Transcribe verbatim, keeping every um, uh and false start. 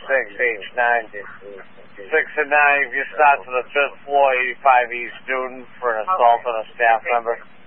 six, H nine. six and nine, if you start to the fifth floor, eighty-five East Newton for an assault on a staff member.